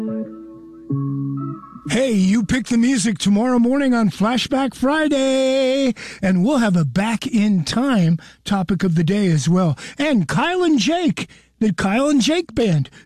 Hey, you pick the music tomorrow morning on Flashback Friday, and we'll have a back in time topic of the day as well. And Kyle and Jake, the Kyle and Jake Band,